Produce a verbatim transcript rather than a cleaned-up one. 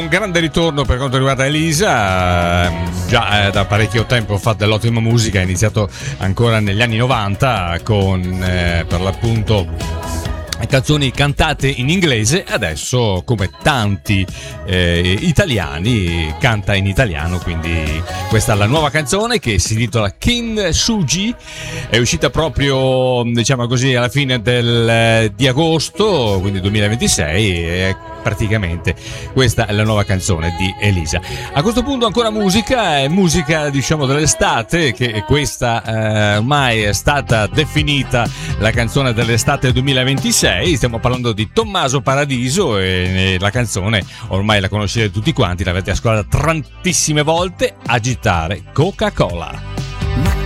un grande ritorno per quanto riguarda Elisa, già eh, da parecchio tempo fa dell'ottima musica, ha iniziato ancora negli anni novanta con eh, per l'appunto canzoni cantate in inglese. Adesso, come tanti eh, italiani, canta in italiano, quindi questa è la nuova canzone che si intitola Kin Suji, è uscita proprio, diciamo così, alla fine del, di agosto, quindi duemilaventisei, e praticamente questa è la nuova canzone di Elisa. A questo punto ancora musica, è musica diciamo dell'estate, che questa eh, ormai è stata definita la canzone dell'estate duemilaventisei. Stiamo parlando di Tommaso Paradiso e la canzone ormai la conoscete tutti quanti, l'avete ascoltata tantissime volte, Agitare Coca-Cola.